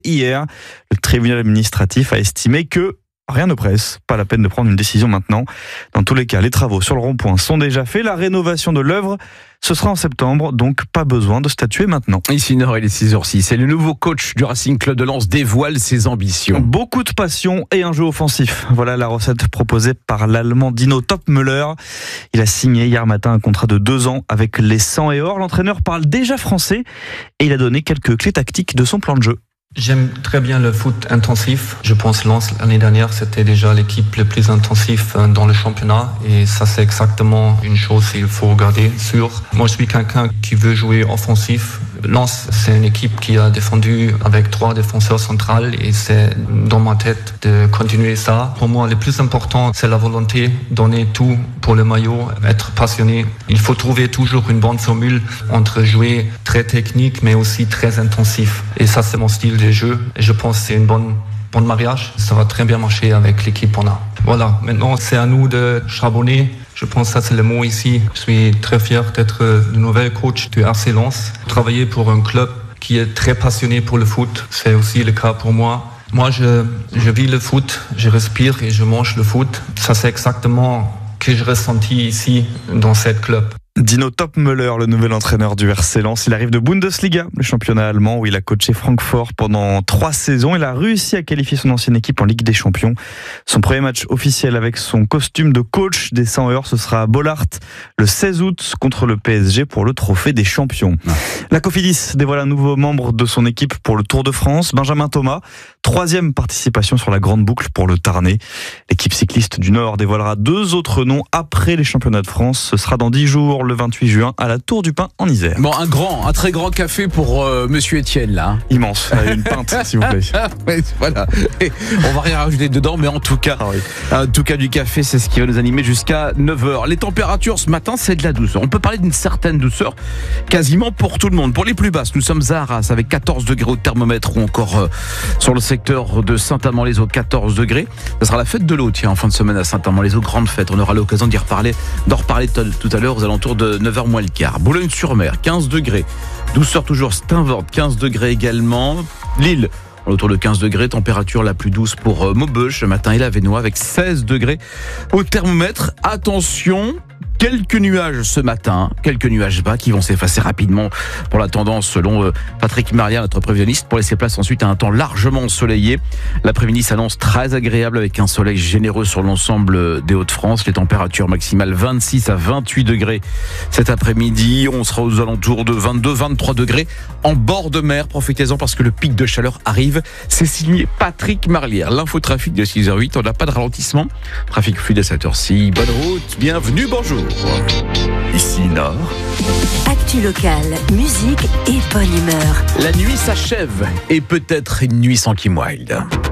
Hier, le tribunal administratif a estimé que rien ne presse, pas la peine de prendre une décision maintenant. Dans tous les cas, les travaux sur le rond-point sont déjà faits. La rénovation de l'œuvre, ce sera en septembre, donc pas besoin de statuer maintenant. Ici Nord, il est 6h06. Et le nouveau coach du Racing Club de Lens dévoile ses ambitions. Beaucoup de passion et un jeu offensif. Voilà la recette proposée par l'Allemand Dino Topmöller. Il a signé hier matin un contrat de 2 ans avec les 100 et or. L'entraîneur parle déjà français et il a donné quelques clés tactiques de son plan de jeu. J'aime très bien le foot intensif. Je pense Lens l'année dernière, c'était déjà l'équipe la plus intensive dans le championnat. Et ça, c'est exactement une chose qu'il faut garder sur. Moi, je suis quelqu'un qui veut jouer offensif. Lens, c'est une équipe qui a défendu avec 3 défenseurs centrales et c'est dans ma tête de continuer ça. Pour moi, le plus important, c'est la volonté, donner tout pour le maillot, être passionné. Il faut trouver toujours une bonne formule entre jouer très technique mais aussi très intensif. Et ça, c'est mon style de jeu. Et je pense que c'est une bonne mariage. Ça va très bien marcher avec l'équipe qu'on a. Voilà, maintenant, c'est à nous de charbonner. Je pense que ça, c'est le mot ici. Je suis très fier d'être le nouvel coach du RC Lens. Travailler pour un club qui est très passionné pour le foot, c'est aussi le cas pour moi. Moi, je vis le foot, je respire et je mange le foot. Ça, c'est exactement ce que j'ai ressenti ici, dans cette club. Dino Topmöller, le nouvel entraîneur du RC Lens, il arrive de Bundesliga, le championnat allemand où il a coaché Francfort pendant 3 saisons. Il a réussi à qualifier son ancienne équipe en Ligue des Champions. Son premier match officiel avec son costume de coach des 100 heures, ce sera à Bollaert le 16 août contre le PSG pour le trophée des champions. La Cofidis dévoile un nouveau membre de son équipe pour le Tour de France, Benjamin Thomas. 3e participation sur la grande boucle pour le Tarnais. L'équipe cycliste du Nord dévoilera 2 autres noms après les championnats de France. Ce sera dans 10 jours. Le 28 juin à la Tour du Pin en Isère. Bon, un très grand café pour Monsieur Étienne là. Immense, une pinte s'il vous plaît. Ouais, voilà. Et on va rien rajouter dedans, mais en tout cas du café, c'est ce qui va nous animer jusqu'à 9h. Les températures ce matin, c'est de la douceur. On peut parler d'une certaine douceur quasiment pour tout le monde. Pour les plus basses, nous sommes à Arras avec 14 degrés au thermomètre ou encore sur le secteur de Saint-Amand-les-Eaux 14 degrés. Ça sera la fête de l'eau, tiens, en fin de semaine à Saint-Amand-les-Eaux, grande fête. On aura l'occasion d'en reparler tout à l'heure aux alentours de 9h moins le quart. Boulogne-sur-Mer, 15 degrés. Douceur toujours Steinvord, 15 degrés également. Lille, autour de 15 degrés. Température la plus douce pour Maubeuge ce matin et la Vénois avec 16 degrés au thermomètre. Attention, quelques nuages ce matin, quelques nuages bas qui vont s'effacer rapidement pour la tendance selon Patrick Marlière, notre prévisionniste, pour laisser place ensuite à un temps largement ensoleillé. L'après-midi s'annonce très agréable avec un soleil généreux sur l'ensemble des Hauts-de-France. Les températures maximales 26 à 28 degrés cet après-midi. On sera aux alentours de 22-23 degrés en bord de mer. Profitez-en parce que le pic de chaleur arrive. C'est signé Patrick Marlière. L'infotrafic de 6h08, on n'a pas de ralentissement. Trafic fluide à cette heure-ci. Bonne route, bienvenue, bonjour. Ici Nord. Actu locale, musique et bonne humeur. La nuit s'achève et peut-être une nuit sans Kim Wilde.